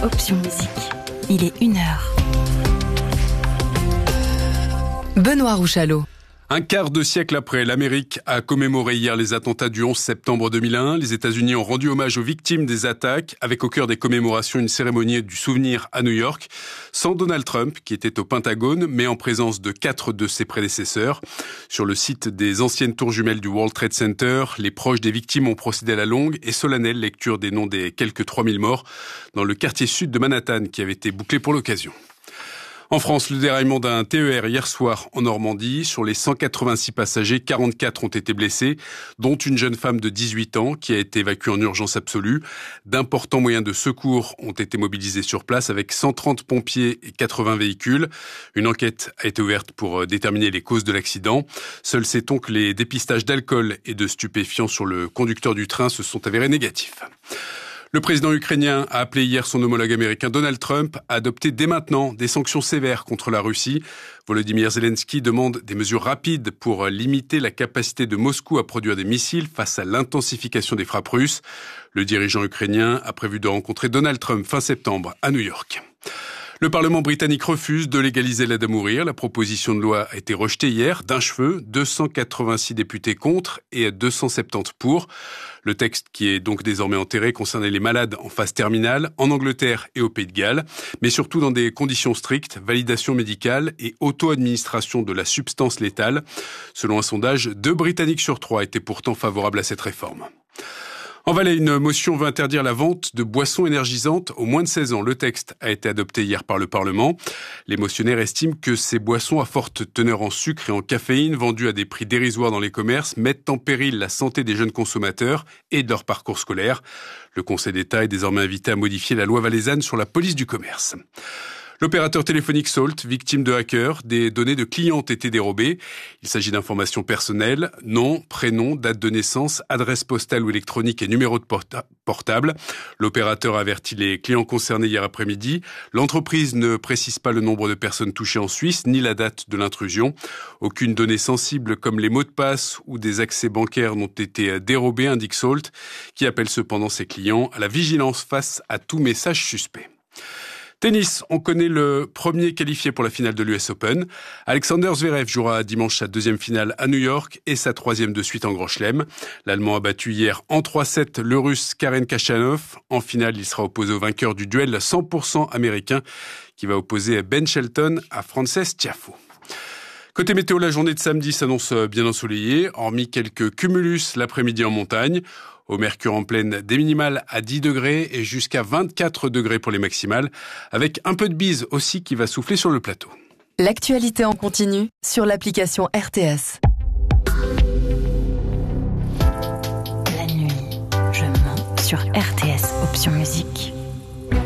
Option Musique. Il est 1h. Benoît Rouchalot. Un quart de siècle après, l'Amérique a commémoré hier les attentats du 11 septembre 2001. Les États-Unis ont rendu hommage aux victimes des attaques, avec au cœur des commémorations une cérémonie du souvenir à New York, sans Donald Trump, qui était au Pentagone, mais en présence de 4 de ses prédécesseurs. Sur le site des anciennes tours jumelles du World Trade Center, les proches des victimes ont procédé à la longue et solennelle lecture des noms des quelques 3000 morts dans le quartier sud de Manhattan, qui avait été bouclé pour l'occasion. En France, le déraillement d'un TER hier soir en Normandie. Sur les 186 passagers, 44 ont été blessés, dont une jeune femme de 18 ans qui a été évacuée en urgence absolue. D'importants moyens de secours ont été mobilisés sur place avec 130 pompiers et 80 véhicules. Une enquête a été ouverte pour déterminer les causes de l'accident. Seul sait-on que les dépistages d'alcool et de stupéfiants sur le conducteur du train se sont avérés négatifs. Le président ukrainien a appelé hier son homologue américain Donald Trump à adopter dès maintenant des sanctions sévères contre la Russie. Volodymyr Zelensky demande des mesures rapides pour limiter la capacité de Moscou à produire des missiles face à l'intensification des frappes russes. Le dirigeant ukrainien a prévu de rencontrer Donald Trump fin septembre à New York. Le Parlement britannique refuse de légaliser l'aide à mourir. La proposition de loi a été rejetée hier d'un cheveu, 286 députés contre et 270 pour. Le texte, qui est donc désormais enterré, concernait les malades en phase terminale, en Angleterre et au Pays de Galles, mais surtout dans des conditions strictes, validation médicale et auto-administration de la substance létale. Selon un sondage, 2 Britanniques sur 3 étaient pourtant favorables à cette réforme. En Valais, une motion veut interdire la vente de boissons énergisantes aux moins de 16 ans. Le texte a été adopté hier par le Parlement. Les motionnaires estiment que ces boissons à forte teneur en sucre et en caféine, vendues à des prix dérisoires dans les commerces, mettent en péril la santé des jeunes consommateurs et de leur parcours scolaire. Le Conseil d'État est désormais invité à modifier la loi valaisanne sur la police du commerce. L'opérateur téléphonique Salt, victime de hackers, des données de clients ont été dérobées. Il s'agit d'informations personnelles, nom, prénom, date de naissance, adresse postale ou électronique et numéro de portable. L'opérateur a averti les clients concernés hier après-midi. L'entreprise ne précise pas le nombre de personnes touchées en Suisse, ni la date de l'intrusion. Aucune donnée sensible comme les mots de passe ou des accès bancaires n'ont été dérobés, indique Salt, qui appelle cependant ses clients à la vigilance face à tout message suspect. Tennis, on connaît le premier qualifié pour la finale de l'US Open. Alexander Zverev jouera dimanche sa 2e finale à New York et sa 3e de suite en Grand Chelem. L'Allemand a battu hier en 3-7 le Russe Karen Khachanov. En finale, il sera opposé au vainqueur du duel 100% américain qui va opposer Ben Shelton à Frances Tiafoe. Côté météo, la journée de samedi s'annonce bien ensoleillée, hormis quelques cumulus l'après-midi en montagne. Au mercure en pleine, des minimales à 10 degrés et jusqu'à 24 degrés pour les maximales, avec un peu de bise aussi qui va souffler sur le plateau. L'actualité en continu sur l'application RTS. La nuit, je mens sur RTS Option Musique.